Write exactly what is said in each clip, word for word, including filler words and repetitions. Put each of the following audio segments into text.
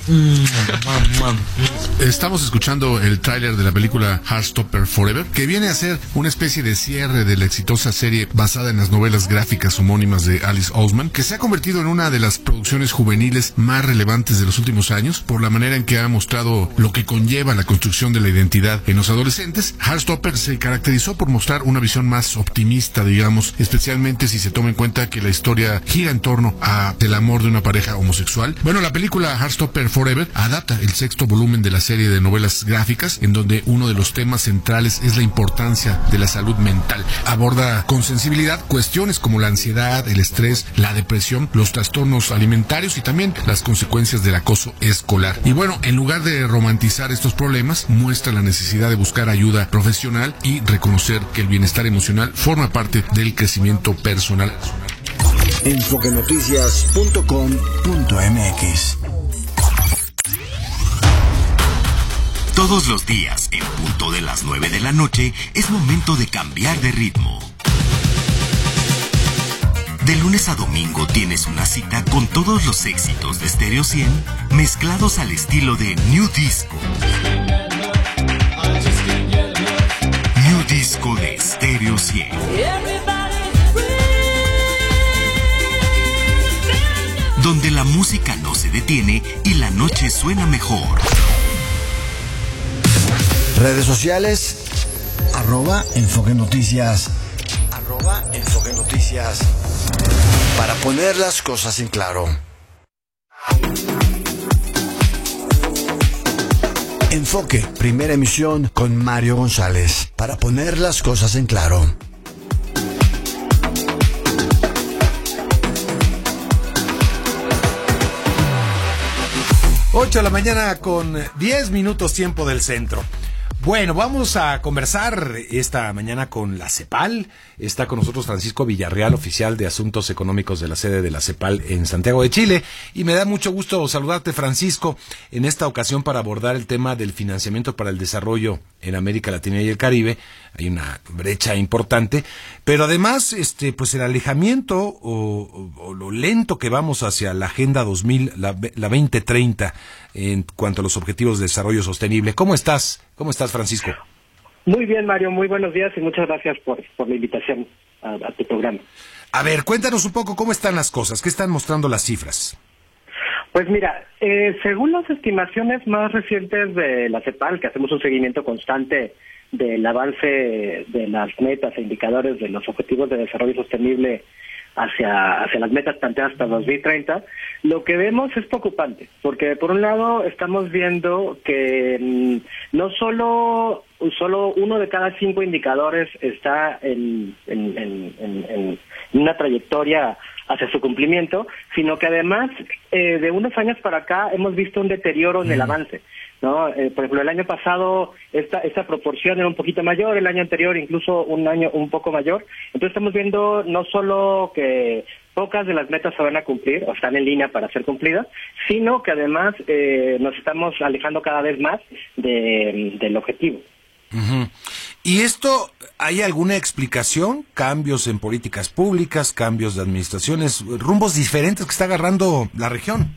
Estamos escuchando el tráiler de la película Heartstopper Forever, que viene a ser una especie de cierre de la exitosa serie basada en las novelas gráficas homónimas de Alice Oseman, que se ha convertido en una de las producciones juveniles más relevantes de los últimos años por la manera en que ha mostrado lo que conlleva la construcción de la identidad en los adolescentes. Heartstopper se caracterizó por mostrar una visión más optimista, digamos, especialmente si se toma en cuenta que la historia gira en torno a el amor de una pareja homosexual. Bueno, la película Heartstopper Forever adapta el sexto volumen de la serie de novelas gráficas, en donde uno de los temas centrales es la importancia de la salud mental. Aborda con sensibilidad cuestiones como la ansiedad, el estrés, la depresión, los trastornos alimentarios y también las consecuencias del acoso escolar. Y bueno, en lugar de romantizar estos problemas, muestra la necesidad de buscar ayuda profesional y reconocer que el bienestar emocional forma parte del crecimiento personal. enfoque noticias punto com punto m x. Todos los días, en punto de las nueve de la noche, es momento de cambiar de ritmo. De lunes a domingo tienes una cita con todos los éxitos de Stereo cien, mezclados al estilo de New Disco. New Disco de Stereo cien. Donde la música no se detiene y la noche suena mejor. Redes sociales, arroba Enfoque Noticias, arroba Enfoque Noticias, para poner las cosas en claro. Enfoque, primera emisión con Mario González, para poner las cosas en claro. ocho de la mañana con diez minutos tiempo del centro. Bueno, vamos a conversar esta mañana con la CEPAL. Está con nosotros Francisco Villarreal, oficial de Asuntos Económicos de la sede de la CEPAL en Santiago de Chile. Y me da mucho gusto saludarte, Francisco, en esta ocasión para abordar el tema del financiamiento para el desarrollo en América Latina y el Caribe. Hay una brecha importante, pero además, este, pues el alejamiento o, o, o lo lento que vamos hacia la Agenda dos mil, la, la veinte treinta, en cuanto a los objetivos de desarrollo sostenible. ¿Cómo estás? ¿Cómo estás, Francisco? Muy bien, Mario, muy buenos días y muchas gracias por, por la invitación a, a tu programa. A ver, cuéntanos un poco cómo están las cosas, qué están mostrando las cifras. Pues mira, eh, según las estimaciones más recientes de la CEPAL, que hacemos un seguimiento constante del avance de las metas e indicadores de los objetivos de desarrollo sostenible hacia hacia las metas planteadas hasta dos mil treinta, lo que vemos es preocupante, porque por un lado estamos viendo que mmm, no solo solo uno de cada cinco indicadores está en, en, en, en, en una trayectoria hacia su cumplimiento, sino que además eh, de unos años para acá hemos visto un deterioro en el avance, ¿no? Eh, por ejemplo, el año pasado esta esta proporción era un poquito mayor, el año anterior incluso un año un poco mayor. Entonces estamos viendo no solo que pocas de las metas se van a cumplir o están en línea para ser cumplidas, sino que además eh, nos estamos alejando cada vez más de, del objetivo. Uh-huh. ¿Y esto, hay alguna explicación? ¿Cambios en políticas públicas, cambios de administraciones, rumbos diferentes que está agarrando la región?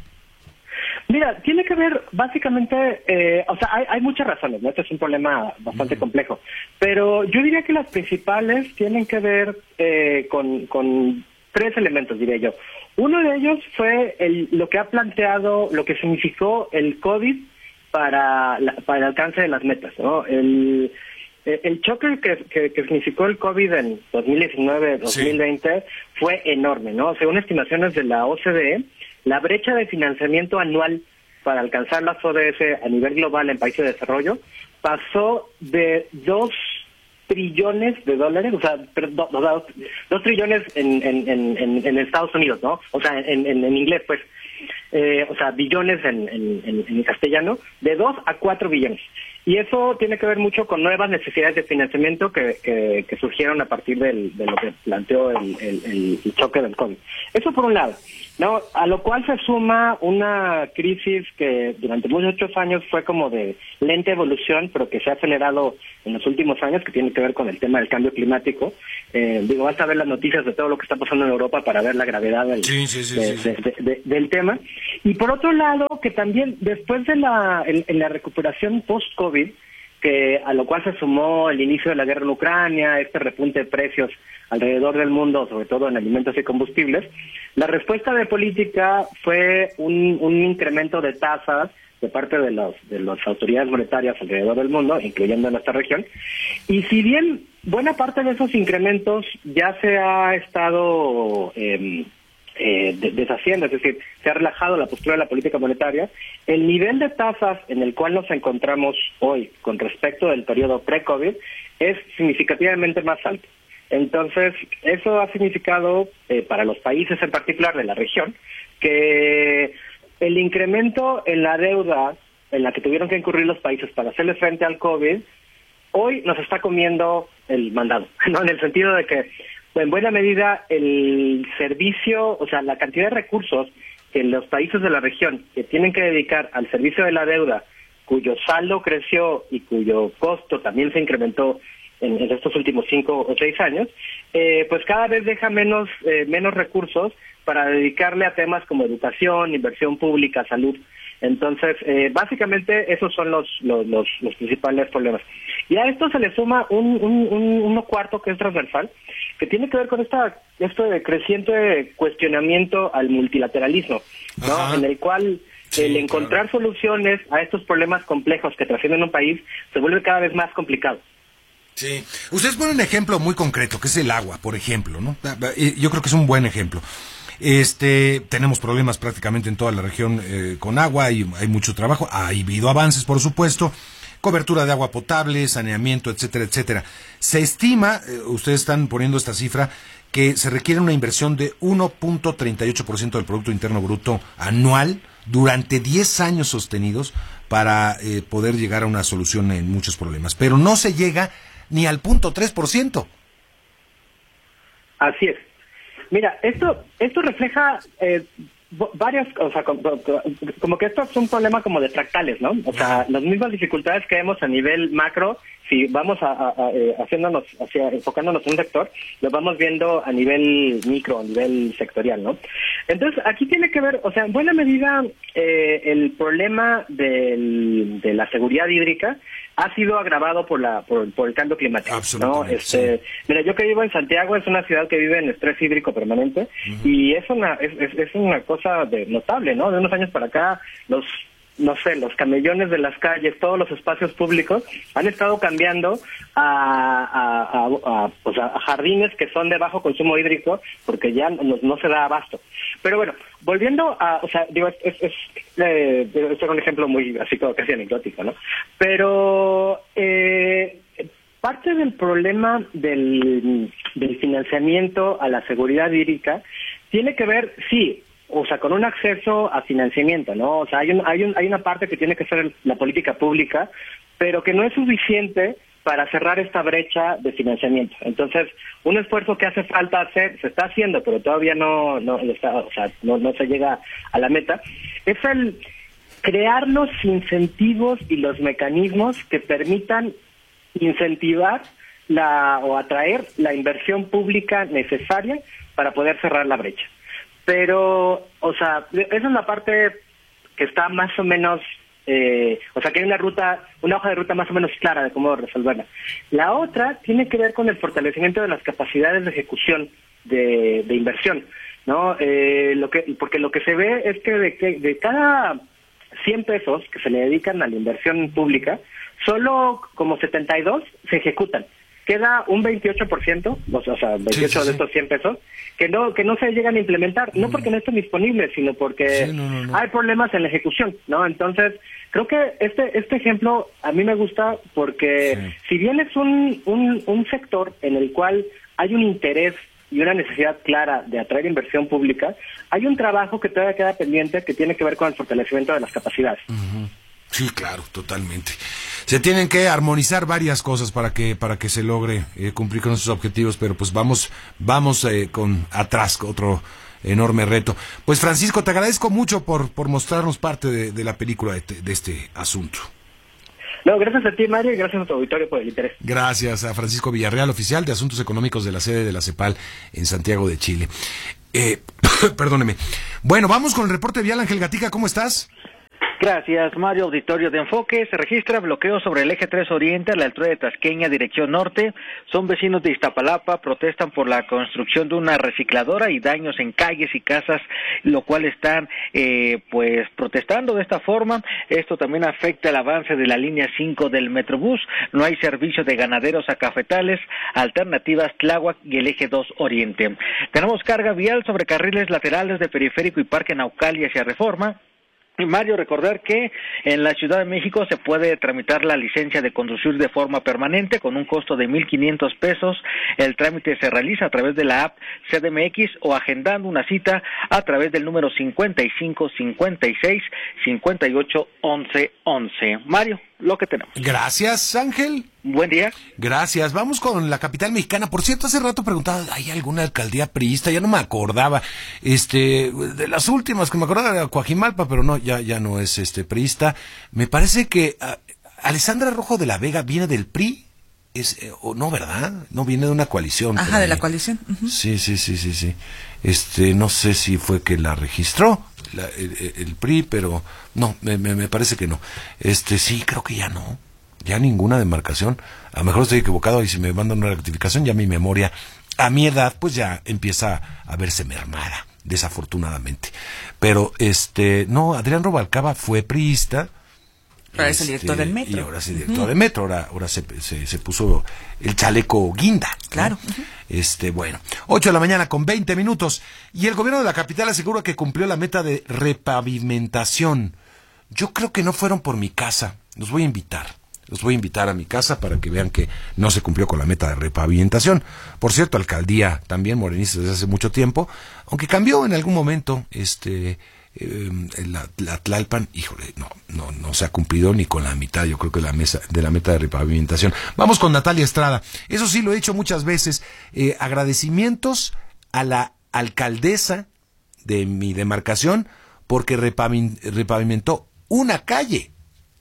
Mira, tiene que ver básicamente, eh, o sea, hay, hay muchas razones, ¿no? Este es un problema bastante uh-huh. complejo, pero yo diría que las principales tienen que ver eh, con, con tres elementos, diría yo. Uno de ellos fue el, lo que ha planteado, lo que significó el COVID para, la, para el alcance de las metas, ¿no? El, el choque que, que, que significó el COVID en dos mil diecinueve dos mil veinte sí. fue enorme, ¿no? Según estimaciones de la O C D E, la brecha de financiamiento anual para alcanzar las O D S a nivel global en países de desarrollo pasó de dos trillones de dólares, o sea, dos, dos, dos trillones en, en, en, en Estados Unidos, ¿no? O sea, en, en, en inglés, pues, eh, o sea, billones en, en, en castellano, de dos a cuatro billones. Y eso tiene que ver mucho con nuevas necesidades de financiamiento que, que, que surgieron a partir del, de lo que planteó el, el, el choque del COVID. Eso por un lado, ¿no? A lo cual se suma una crisis que durante muchos años fue como de lenta evolución, pero que se ha acelerado en los últimos años, que tiene que ver con el tema del cambio climático. Eh, digo, basta ver las noticias de todo lo que está pasando en Europa para ver la gravedad del, sí, sí, sí, de, sí, sí. De, de, de, del tema. Y por otro lado, creo que también después de la, en, en la recuperación post-COVID, que a lo cual se sumó el inicio de la guerra en Ucrania, este repunte de precios alrededor del mundo, sobre todo en alimentos y combustibles, la respuesta de política fue un, un incremento de tasas de parte de, los, de las autoridades monetarias alrededor del mundo, incluyendo nuestra región, y si bien buena parte de esos incrementos ya se ha estado eh, eh, deshaciendo, es decir, se ha relajado la postura de la política monetaria, el nivel de tasas en el cual nos encontramos hoy con respecto del periodo pre-COVID es significativamente más alto. Entonces, eso ha significado eh, para los países en particular de la región que el incremento en la deuda en la que tuvieron que incurrir los países para hacerle frente al COVID, hoy nos está comiendo el mandado, ¿no? En el sentido de que, en buena medida, el servicio, o sea, la cantidad de recursos que los países de la región que tienen que dedicar al servicio de la deuda, cuyo saldo creció y cuyo costo también se incrementó en, en estos últimos cinco o seis años, eh, pues cada vez deja menos, eh, menos recursos para dedicarle a temas como educación, inversión pública, salud. Entonces, eh, básicamente esos son los, los, los, los principales problemas. Y a esto se le suma un, un, un uno cuarto que es transversal, que tiene que ver con esta este creciente cuestionamiento al multilateralismo, ¿no? Ajá. En el cual sí, el encontrar claro. soluciones a estos problemas complejos que trascienden un país se vuelve cada vez más complicado. Sí. Ustedes ponen un ejemplo muy concreto, que es el agua, por ejemplo, ¿no? Yo creo que es un buen ejemplo. Este, tenemos problemas prácticamente en toda la región eh, con agua, hay, hay mucho trabajo, ha habido avances, por supuesto, cobertura de agua potable, saneamiento, etcétera, etcétera. Se estima, eh, ustedes están poniendo esta cifra, que se requiere una inversión de uno punto treinta y ocho por ciento del Producto Interno Bruto anual durante diez años sostenidos para eh, poder llegar a una solución en muchos problemas. Pero no se llega ni al punto tres por ciento. Así es. Mira, esto esto refleja eh, varias, o sea, como, como que esto es un problema como de fractales, ¿no? O sea, las mismas dificultades que vemos a nivel macro, si vamos a, a, a eh, haciéndonos, hacia, enfocándonos en un sector, lo vamos viendo a nivel micro, a nivel sectorial, ¿no? Entonces, aquí tiene que ver, o sea, en buena medida, eh, el problema del, de la seguridad hídrica ha sido agravado por la por, por el cambio climático, ¿no? Este, sí. Mira, yo que vivo en Santiago, es una ciudad que vive en estrés hídrico permanente, uh-huh. y es una es, es, es una cosa de notable, ¿no? De unos años para acá, los no sé, los camellones de las calles, todos los espacios públicos han estado cambiando a, a, a, a, pues a jardines que son de bajo consumo hídrico porque ya no, no se da abasto. Pero bueno, volviendo a, o sea, digo, es, es, es eh, debe ser un ejemplo muy así como casi anecdótico, ¿no? Pero eh, parte del problema del, del financiamiento a la seguridad hídrica tiene que ver, sí, o sea, con un acceso a financiamiento, ¿no? O sea, hay un, hay un, hay una parte que tiene que ser la política pública, pero que no es suficiente para cerrar esta brecha de financiamiento. Entonces, un esfuerzo que hace falta hacer, se está haciendo, pero todavía no, no está, o sea, no, no se llega a la meta, es el crear los incentivos y los mecanismos que permitan incentivar la o atraer la inversión pública necesaria para poder cerrar la brecha. Pero, o sea, esa es la parte que está más o menos, eh, o sea, que hay una ruta, una hoja de ruta más o menos clara de cómo resolverla. La otra tiene que ver con el fortalecimiento de las capacidades de ejecución de, de inversión, ¿no? Eh, lo que, porque lo que se ve es que de, que de cada cien pesos que se le dedican a la inversión pública, solo como setenta y dos se ejecutan. Queda un veintiocho por ciento, o sea, veintiocho sí, sí, sí. de estos cien pesos, que no que no se llegan a implementar, no porque no estén disponibles, sino porque sí, no, no, no. hay problemas en la ejecución, ¿no? Entonces, creo que este este ejemplo a mí me gusta porque sí. si bien es un, un, un sector en el cual hay un interés y una necesidad clara de atraer inversión pública, hay un trabajo que todavía queda pendiente que tiene que ver con el fortalecimiento de las capacidades. Uh-huh. Sí, claro, totalmente. Se tienen que armonizar varias cosas para que para que se logre eh, cumplir con esos objetivos, pero pues vamos vamos eh, con atrás, otro enorme reto. Pues Francisco, te agradezco mucho por por mostrarnos parte de, de la película de, de este asunto. No, gracias a ti, Mario, y gracias a tu auditorio por el interés. Gracias a Francisco Villarreal, oficial de Asuntos Económicos de la sede de la CEPAL en Santiago de Chile. Eh, perdóneme. Bueno, vamos con el reporte vial. Ángel Gatica, ¿cómo estás? Gracias, Mario. Auditorio de Enfoque. Se registra bloqueo sobre el eje tres Oriente a la altura de Tasqueña, dirección norte. Son vecinos de Iztapalapa, protestan por la construcción de una recicladora y daños en calles y casas, lo cual están eh, pues protestando de esta forma. Esto también afecta el avance de la línea cinco del Metrobús. No hay servicio de ganaderos a cafetales, alternativas Tláhuac y el eje dos Oriente. Tenemos carga vial sobre carriles laterales de Periférico y Parque Naucali hacia Reforma. Mario, recordar que en la Ciudad de México se puede tramitar la licencia de conducir de forma permanente con un costo de mil quinientos pesos. El trámite se realiza a través de la app C D M X o agendando una cita a través del número cincuenta y cinco cincuenta y seis cincuenta y ocho once once. Mario, lo que tenemos. Gracias, Ángel. Buen día. Gracias. Vamos con la capital mexicana. Por cierto, hace rato preguntaba, ¿hay alguna alcaldía priista? Ya no me acordaba. Este, de las últimas que me acordaba era Coajimalpa, pero no, ya, ya no es este priista. Me parece que uh, Alessandra Rojo de la Vega viene del P R I. Es, eh, o no, ¿verdad? No, viene de una coalición. Ajá, de la coalición. Uh-huh. Sí, sí, sí, sí, sí. Este, no sé si fue que la registró la, el, el P R I, pero no, me, me, me parece que no. Este, sí, creo que ya no. Ya ninguna demarcación. A lo mejor estoy equivocado y si me mandan una rectificación, ya mi memoria, a mi edad, pues ya empieza a verse mermada, desafortunadamente. Pero, este, no, Adrián Rubalcaba fue priista. Ahora es el director este, del Metro. Y ahora es el director uh-huh. del Metro. Ahora, ahora se, se, se puso el chaleco guinda. Claro. ¿No? Uh-huh. Este, bueno, ocho de la mañana con veinte minutos. Y el gobierno de la capital asegura que cumplió la meta de repavimentación. Yo creo que no fueron por mi casa. Los voy a invitar. Los voy a invitar a mi casa para que vean que no se cumplió con la meta de repavimentación. Por cierto, alcaldía también morenista desde hace mucho tiempo, aunque cambió en algún momento, este, eh, la, la Tlalpan, híjole, no, no, no se ha cumplido ni con la mitad, yo creo que la mesa de la meta de repavimentación. Vamos con Natalia Estrada. Eso sí lo he dicho muchas veces. Eh, agradecimientos a la alcaldesa de mi demarcación porque repavimentó una calle.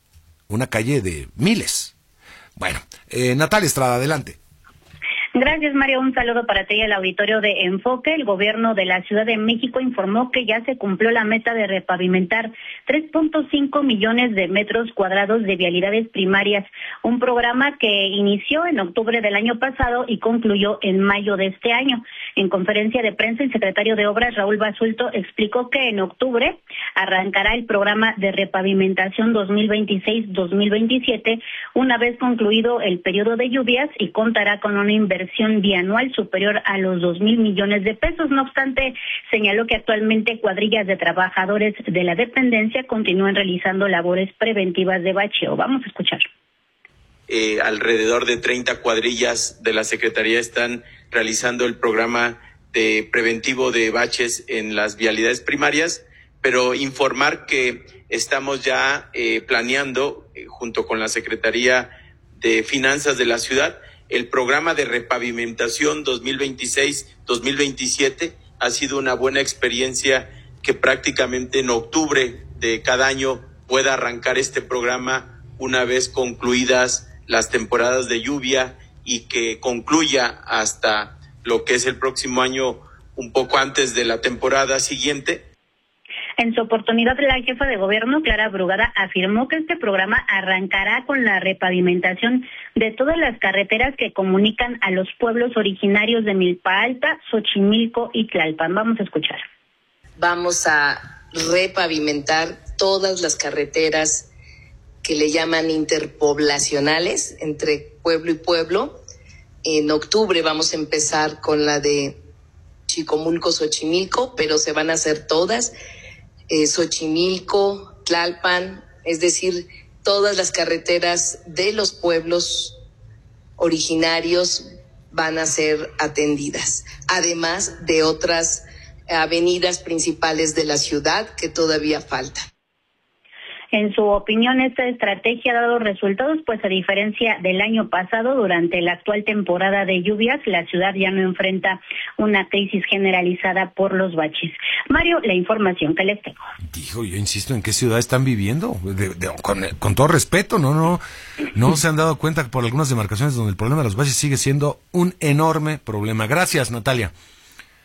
Una calle de miles. Bueno, eh, Natalia Estrada, adelante. Gracias, Mario. Un saludo para ti y el auditorio de Enfoque. El gobierno de la Ciudad de México informó que ya se cumplió la meta de repavimentar tres punto cinco millones de metros cuadrados de vialidades primarias, un programa que inició en octubre del año pasado y concluyó en mayo de este año. En conferencia de prensa, el secretario de Obras, Raúl Basulto, explicó que en octubre arrancará el programa de repavimentación dos mil veintiséis dos mil veintisiete, una vez concluido el periodo de lluvias, y contará con una inversión bianual superior a los dos mil millones de pesos. No obstante, señaló que actualmente cuadrillas de trabajadores de la dependencia continúan realizando labores preventivas de bacheo. Vamos a escuchar. Eh, alrededor de treinta cuadrillas de la Secretaría están realizando el programa de preventivo de baches en las vialidades primarias, pero informar que estamos ya eh, planeando, eh, junto con la Secretaría de Finanzas de la ciudad, el programa de repavimentación dos mil veintiséis dos mil veintisiete. Ha sido una buena experiencia que prácticamente en octubre de cada año pueda arrancar este programa una vez concluidas las temporadas de lluvia y que concluya hasta lo que es el próximo año, un poco antes de la temporada siguiente. En su oportunidad, la jefa de gobierno, Clara Brugada, afirmó que este programa arrancará con la repavimentación de todas las carreteras que comunican a los pueblos originarios de Milpa Alta, Xochimilco y Tlalpan. Vamos a escuchar. Vamos a repavimentar todas las carreteras que le llaman interpoblacionales, entre pueblo y pueblo. En octubre vamos a empezar con la de Chicomulco, Xochimilco, pero se van a hacer todas. Eh, Xochimilco, Tlalpan, es decir, todas las carreteras de los pueblos originarios van a ser atendidas, además de otras avenidas principales de la ciudad que todavía faltan. En su opinión, esta estrategia ha dado resultados, pues a diferencia del año pasado, durante la actual temporada de lluvias, la ciudad ya no enfrenta una crisis generalizada por los baches. Mario, la información que les tengo. Dijo, yo insisto, ¿en qué ciudad están viviendo? De, de, con, con todo respeto, no, no, no se han dado cuenta que por algunas demarcaciones donde el problema de los baches sigue siendo un enorme problema. Gracias, Natalia.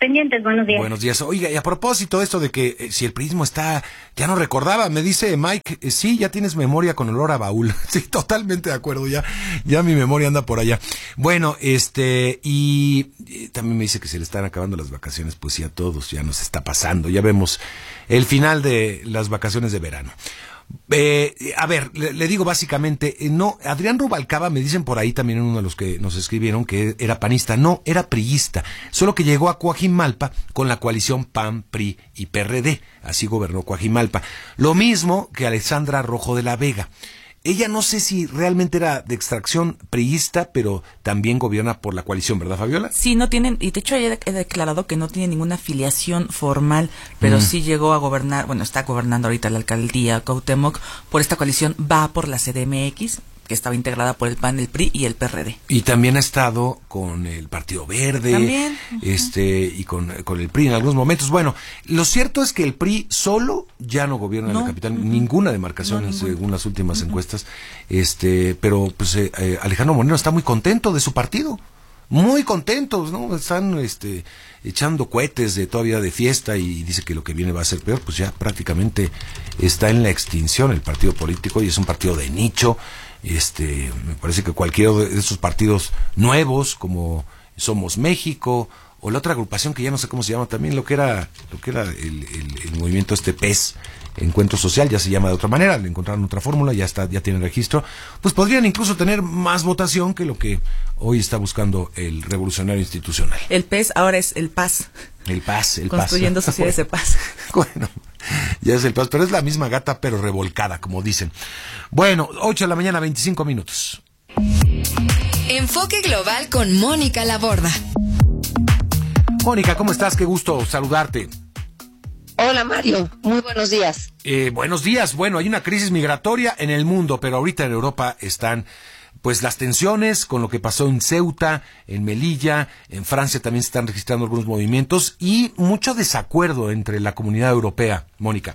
Pendientes, buenos días. Buenos días. Oiga, y a propósito de esto de que eh, si el priismo está, ya no recordaba, me dice Mike, eh, sí, ya tienes memoria con olor a baúl. Sí, totalmente de acuerdo, ya, ya mi memoria anda por allá. Bueno, este, y, y también me dice que se le están acabando las vacaciones, pues sí, a todos ya nos está pasando, ya vemos el final de las vacaciones de verano. Eh, a ver, le, le digo básicamente, eh, no, Adrián Rubalcaba, me dicen por ahí también uno de los que nos escribieron que era panista, no, era priista, solo que llegó a Coajimalpa con la coalición P A N, P R I y P R D, así gobernó Coajimalpa, lo mismo que Alexandra Rojo de la Vega. Ella no sé si realmente era de extracción priista, pero también gobierna por la coalición, ¿verdad, Fabiola? Sí, no tienen, y de hecho ella he declarado que no tiene ninguna afiliación formal, pero mm. sí llegó a gobernar, bueno, está gobernando ahorita la alcaldía Cuauhtémoc por esta coalición, va por la C D M X, que estaba integrada por el P A N, el P R I y el P R D. Y también ha estado con el Partido Verde, ¿También? este, y con, con el P R I en algunos momentos. Bueno, lo cierto es que el P R I solo ya no gobierna no, en la capital, uh-huh. ninguna demarcación, no, según las últimas uh-huh. encuestas, este, pero pues eh, eh, Alejandro Moreno está muy contento de su partido, muy contentos, ¿no? Están, este, echando cohetes de todavía de fiesta y dice que lo que viene va a ser peor, pues ya prácticamente está en la extinción el partido político y es un partido de nicho. Este, me parece que cualquiera de esos partidos nuevos como Somos México o la otra agrupación que ya no sé cómo se llama también, lo que era lo que era el, el, el movimiento este P E S, Encuentro Social, ya se llama de otra manera, le encontraron otra fórmula, ya está, ya tiene registro, pues podrían incluso tener más votación que lo que hoy está buscando el Revolucionario Institucional. El P E S ahora es el P A S. El P A S, el Construyendo P A S. sociedades de paz. Bueno, ya es el P A S, pero es la misma gata, pero revolcada, como dicen. Bueno, ocho de la mañana, veinticinco minutos. Enfoque Global con Mónica Laborda. Mónica, ¿cómo estás? Qué gusto saludarte. Hola Mario, muy buenos días. Eh, buenos días. Bueno, hay una crisis migratoria en el mundo, pero ahorita en Europa están pues las tensiones con lo que pasó en Ceuta, en Melilla, en Francia también se están registrando algunos movimientos y mucho desacuerdo entre la comunidad europea. Mónica.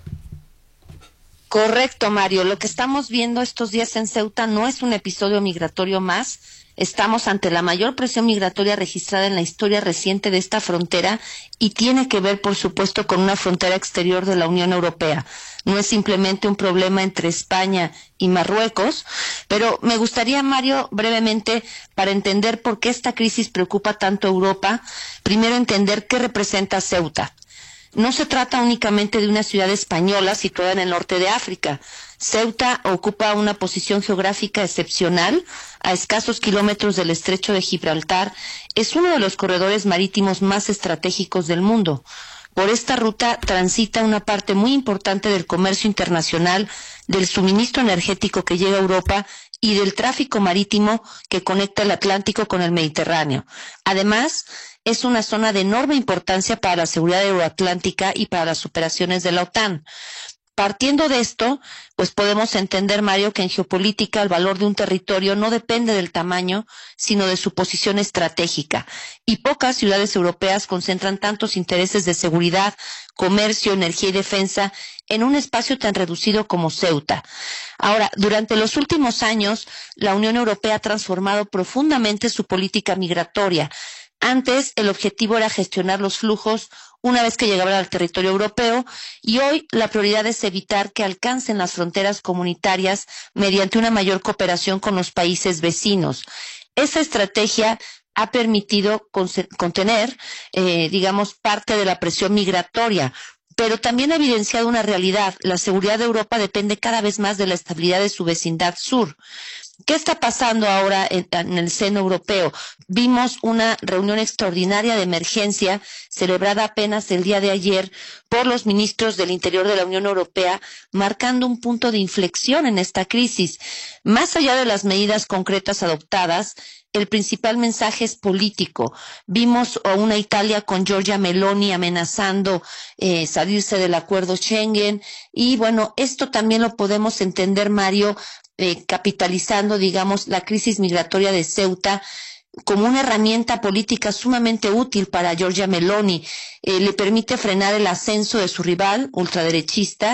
Correcto, Mario. Lo que estamos viendo estos días en Ceuta no es un episodio migratorio más. Estamos ante la mayor presión migratoria registrada en la historia reciente de esta frontera y tiene que ver, por supuesto, con una frontera exterior de la Unión Europea. No es simplemente un problema entre España y Marruecos, pero me gustaría, Mario, brevemente, para entender por qué esta crisis preocupa tanto a Europa, primero entender qué representa Ceuta. No se trata únicamente de una ciudad española situada en el norte de África. Ceuta ocupa una posición geográfica excepcional, a escasos kilómetros del estrecho de Gibraltar. Es uno de los corredores marítimos más estratégicos del mundo. Por esta ruta transita una parte muy importante del comercio internacional, del suministro energético que llega a Europa y del tráfico marítimo que conecta el Atlántico con el Mediterráneo. Además, es una zona de enorme importancia para la seguridad euroatlántica y para las operaciones de la OTAN. Partiendo de esto, pues podemos entender, Mario, que en geopolítica el valor de un territorio no depende del tamaño, sino de su posición estratégica. Y pocas ciudades europeas concentran tantos intereses de seguridad, comercio, energía y defensa en un espacio tan reducido como Ceuta. Ahora, durante los últimos años, la Unión Europea ha transformado profundamente su política migratoria. Antes, el objetivo era gestionar los flujos una vez que llegaban al territorio europeo y hoy la prioridad es evitar que alcancen las fronteras comunitarias mediante una mayor cooperación con los países vecinos. Esa estrategia ha permitido contener, eh, digamos, parte de la presión migratoria, pero también ha evidenciado una realidad. La seguridad de Europa depende cada vez más de la estabilidad de su vecindad sur. ¿Qué está pasando ahora en, en el seno europeo? Vimos una reunión extraordinaria de emergencia celebrada apenas el día de ayer por los ministros del Interior de la Unión Europea, marcando un punto de inflexión en esta crisis. Más allá de las medidas concretas adoptadas, el principal mensaje es político. Vimos a una Italia con Giorgia Meloni amenazando eh, salirse del acuerdo Schengen y bueno, esto también lo podemos entender, Mario, eh, capitalizando, digamos, la crisis migratoria de Ceuta como una herramienta política sumamente útil para Giorgia Meloni. Eh, le permite frenar el ascenso de su rival ultraderechista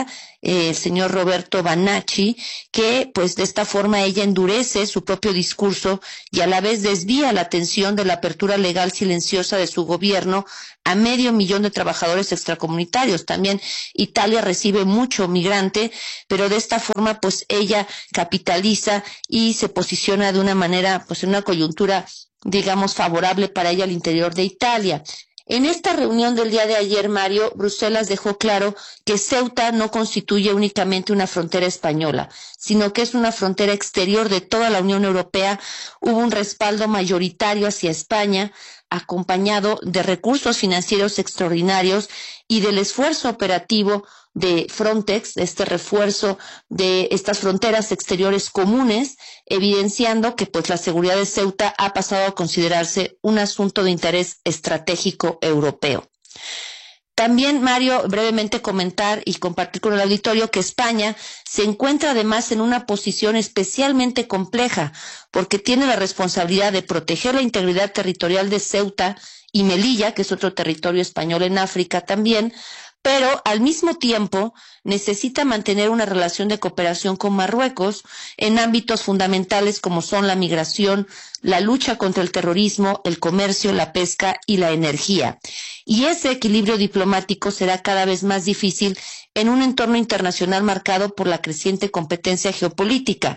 eh, el señor Roberto Banacci, que pues de esta forma ella endurece su propio discurso y a la vez desvía la atención de la apertura legal silenciosa de su gobierno a medio millón de trabajadores extracomunitarios. También Italia recibe mucho migrante, pero de esta forma pues ella capitaliza y se posiciona de una manera, pues en una coyuntura, digamos, favorable para ella al interior de Italia. En esta reunión del día de ayer, Mario, Bruselas dejó claro que Ceuta no constituye únicamente una frontera española, sino que es una frontera exterior de toda la Unión Europea. Hubo un respaldo mayoritario hacia España, acompañado de recursos financieros extraordinarios y del esfuerzo operativo de Frontex, de este refuerzo de estas fronteras exteriores comunes, evidenciando que pues la seguridad de Ceuta ha pasado a considerarse un asunto de interés estratégico europeo. También, Mario, brevemente comentar y compartir con el auditorio que España se encuentra además en una posición especialmente compleja, porque tiene la responsabilidad de proteger la integridad territorial de Ceuta y Melilla, que es otro territorio español en África también, pero al mismo tiempo necesita mantener una relación de cooperación con Marruecos en ámbitos fundamentales como son la migración, la lucha contra el terrorismo, el comercio, la pesca y la energía. Y ese equilibrio diplomático será cada vez más difícil en un entorno internacional marcado por la creciente competencia geopolítica.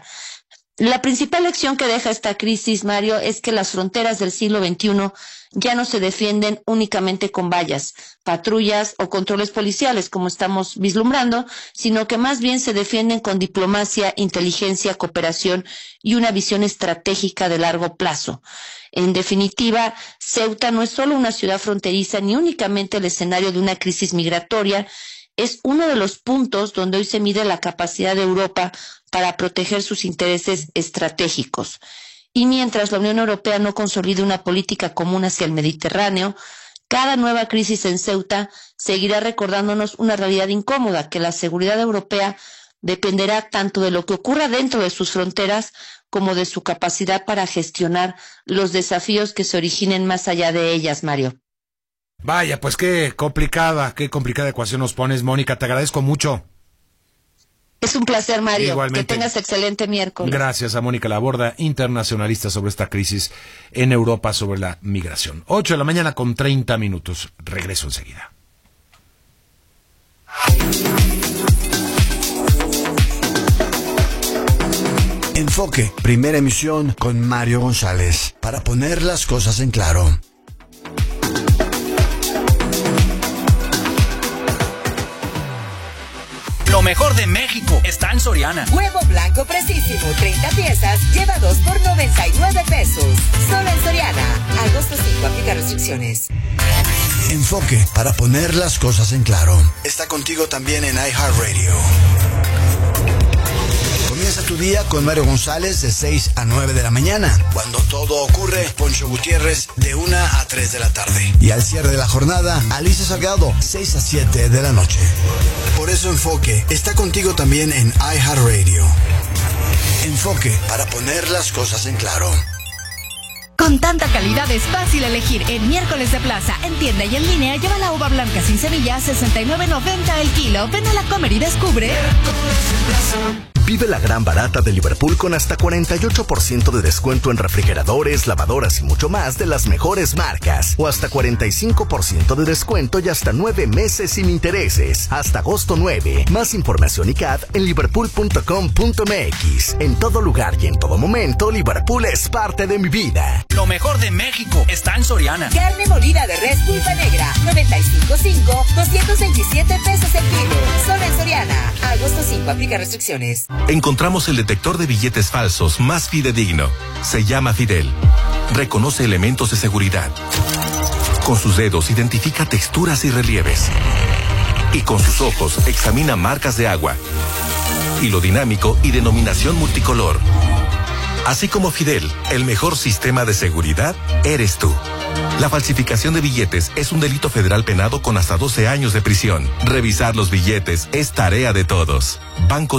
La principal lección que deja esta crisis, Mario, es que las fronteras del siglo veintiuno ya no se defienden únicamente con vallas, patrullas o controles policiales, como estamos vislumbrando, sino que más bien se defienden con diplomacia, inteligencia, cooperación y una visión estratégica de largo plazo. En definitiva, Ceuta no es solo una ciudad fronteriza ni únicamente el escenario de una crisis migratoria, es uno de los puntos donde hoy se mide la capacidad de Europa para proteger sus intereses estratégicos. Y mientras la Unión Europea no consolide una política común hacia el Mediterráneo, cada nueva crisis en Ceuta seguirá recordándonos una realidad incómoda, que la seguridad europea dependerá tanto de lo que ocurra dentro de sus fronteras como de su capacidad para gestionar los desafíos que se originen más allá de ellas, Mario. Vaya, pues qué complicada, qué complicada ecuación nos pones, Mónica, te agradezco mucho. Es un placer, Mario. Igualmente. Que tengas excelente miércoles. Gracias a Mónica Laborda, internacionalista sobre esta crisis en Europa sobre la migración. ocho de la mañana con treinta minutos. Regreso enseguida. Enfoque, primera emisión con Mario González, para poner las cosas en claro. Lo mejor de México está en Soriana. Huevo blanco precisísimo, treinta piezas, lleva dos por noventa y nueve pesos. Solo en Soriana. Agosto cinco, aplica restricciones. Enfoque, para poner las cosas en claro. Está contigo también en iHeartRadio. Comienza tu día con Mario González de seis a nueve de la mañana. Cuando todo ocurre, Poncho Gutiérrez de una a tres de la tarde. Y al cierre de la jornada, Alicia Salgado, seis a siete de la noche. Por eso Enfoque está contigo también en iHeartRadio. Enfoque, para poner las cosas en claro. Con tanta calidad es fácil elegir. En miércoles de plaza, en tienda y en línea, lleva la uva blanca sin semillas, sesenta y nueve noventa el kilo. Ven a la Comer y descubre. Vive la gran barata de Liverpool con hasta cuarenta y ocho por ciento de descuento en refrigeradores, lavadoras y mucho más de las mejores marcas. O hasta cuarenta y cinco por ciento de descuento y hasta nueve meses sin intereses. Hasta agosto nueve. Más información y C A D en liverpool punto com punto m x. En todo lugar y en todo momento, Liverpool es parte de mi vida. Lo mejor de México está en Soriana. Carne molida de res pulpa negra, noventa y cinco punto cinco, doscientos veintisiete pesos el kilo. Solo en Soriana. Agosto cinco, aplica restricciones. Encontramos el detector de billetes falsos más fidedigno. Se llama Fidel. Reconoce elementos de seguridad. Con sus dedos identifica texturas y relieves. Y con sus ojos examina marcas de agua. Hilo dinámico y denominación multicolor. Así como Fidel, el mejor sistema de seguridad eres tú. La falsificación de billetes es un delito federal penado con hasta doce años de prisión. Revisar los billetes es tarea de todos. Banco